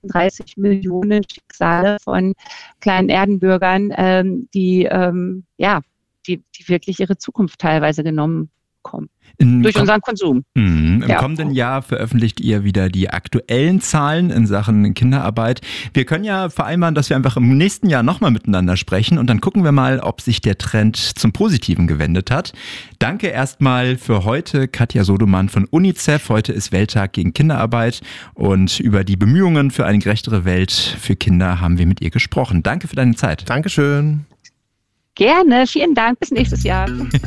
38 Millionen Schicksale von kleinen Erdenbürgern, die wirklich ihre Zukunft teilweise genommen bekommen. Durch unseren Konsum. Im kommenden Jahr veröffentlicht ihr wieder die aktuellen Zahlen in Sachen Kinderarbeit. Wir können ja vereinbaren, dass wir einfach im nächsten Jahr nochmal miteinander sprechen und dann gucken wir mal, ob sich der Trend zum Positiven gewendet hat. Danke erstmal für heute, Katja Sodoman von UNICEF. Heute ist Welttag gegen Kinderarbeit und über die Bemühungen für eine gerechtere Welt für Kinder haben wir mit ihr gesprochen. Danke für deine Zeit. Dankeschön. Gerne, vielen Dank. Bis nächstes Jahr.